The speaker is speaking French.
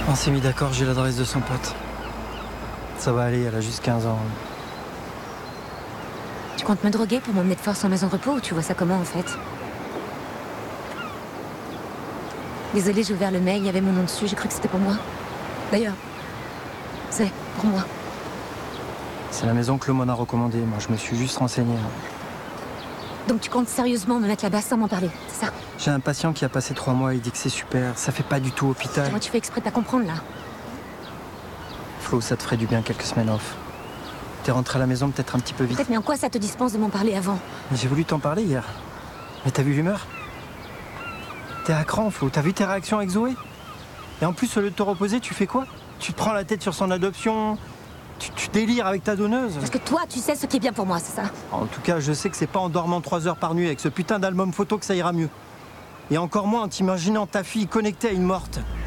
On s'est mis d'accord, j'ai l'adresse de son pote. Ça va aller, elle a juste 15 ans. Tu comptes me droguer pour m'emmener de force en maison de repos ou tu vois ça comment en fait? Désolée, j'ai ouvert le mail, il y avait mon nom dessus, j'ai cru que c'était pour moi. D'ailleurs, c'est pour moi. C'est la maison que le m'en a recommandé, moi je me suis juste renseigné. Donc tu comptes sérieusement me mettre là-bas sans m'en parler, c'est ça? J'ai un patient qui a passé 3 mois, il dit que c'est super, ça fait pas du tout hôpital. Moi tu fais exprès de pas comprendre là. Flo, ça te ferait du bien quelques semaines off. T'es rentré à la maison peut-être un petit peu vite. Peut-être, mais en quoi ça te dispense de m'en parler avant? J'ai voulu t'en parler hier. Mais t'as vu l'humeur? T'es à cran, Flo, t'as vu tes réactions avec Zoé? Et en plus, au lieu de te reposer, tu fais quoi? Tu te prends la tête sur son adoption, tu délires avec ta donneuse. Parce que toi, tu sais ce qui est bien pour moi, c'est ça? En tout cas, je sais que c'est pas en dormant 3 heures par nuit avec ce putain d'album photo que ça ira mieux. Et encore moins en t'imaginant ta fille connectée à une morte.